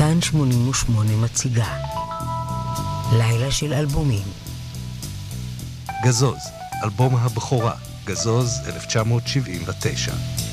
כאן 88 מציגה לילה של אלבומים. גזוז, אלבום הבכורה, גזוז 1979.